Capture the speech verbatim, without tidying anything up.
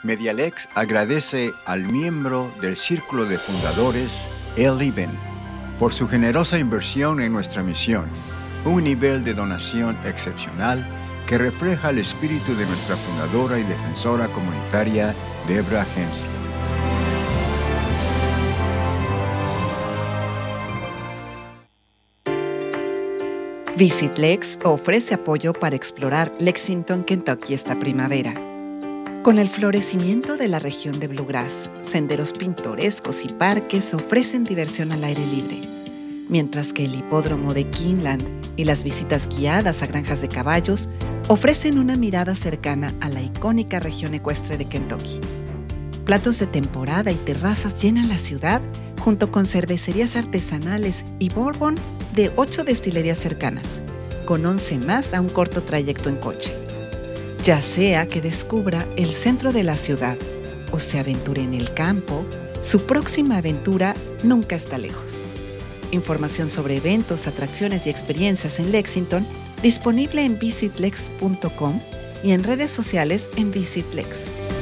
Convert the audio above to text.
Medialex agradece al miembro del Círculo de Fundadores, El Iben, por su generosa inversión en nuestra misión, un nivel de donación excepcional que refleja el espíritu de nuestra fundadora y defensora comunitaria, Debra Hensley. Visit Lex ofrece apoyo para explorar Lexington, Kentucky esta primavera. Con el florecimiento de la región de Bluegrass, senderos pintorescos y parques ofrecen diversión al aire libre, mientras que el hipódromo de Keeneland y las visitas guiadas a granjas de caballos ofrecen una mirada cercana a la icónica región ecuestre de Kentucky. Platos de temporada y terrazas llenan la ciudad, junto con cervecerías artesanales y bourbon de ocho destilerías cercanas, con once más a un corto trayecto en coche. Ya sea que descubra el centro de la ciudad o se aventure en el campo, su próxima aventura nunca está lejos. Información sobre eventos, atracciones y experiencias en Lexington disponible en visit lex punto com y en redes sociales en Visit Lex.